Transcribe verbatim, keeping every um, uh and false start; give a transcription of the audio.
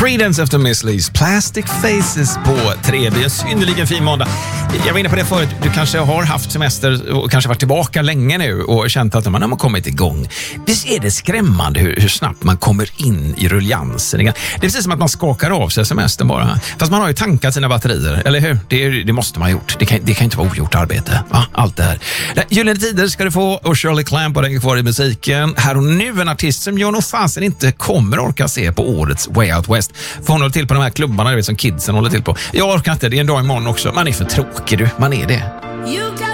Creedence efter Miss Lee's Plastic Faces på tre. Det är en synnerligen fin måndag. Jag var inne på det förut. Du kanske har haft semester och kanske varit tillbaka länge nu och känt att man har kommit igång. Visst är det skrämmande hur, hur snabbt man kommer in i ruljansen. Det är precis som att man skakar av sig semestern bara. Fast man har ju tankat sina batterier, eller hur? Det, är, det måste man ha gjort. Det kan, det kan inte vara ogjort arbete. Va? Allt det här. Gyllene tider ska du få och Shirley Clamp och den kvar i musiken. Här och nu en artist som jag nog fasen inte kommer orka se på årets Way Out West. För hon håller till på de här klubbarna, du vet, som kidsen håller till på. Jag orkar inte, det är en dag imorgon också. Man är för tråkig, du. Man är det.